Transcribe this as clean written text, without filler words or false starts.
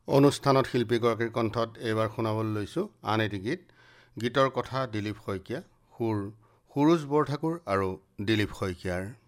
অনুষ্ঠানত শিল্পীগৰাকীৰ কণ্ঠত এইবাৰ শুনাবলৈ লৈছোঁ আন এটি গীত। গীতৰ কথা দিলীপ শইকীয়া, সুৰ সুৰুজ বৰঠাকুৰ আৰু দিলীপ শইকীয়াৰ।